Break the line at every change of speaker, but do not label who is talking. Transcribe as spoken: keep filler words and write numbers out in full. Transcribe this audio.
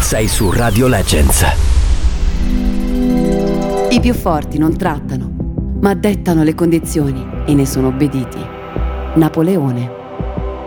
Sei su Radio Legends.
I più forti non trattano, ma dettano le condizioni e ne sono obbediti. Napoleone.